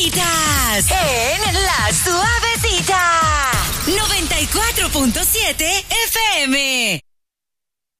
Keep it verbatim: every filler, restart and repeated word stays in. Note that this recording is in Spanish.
Suavecitas en La Suavecita noventa y cuatro punto siete F M.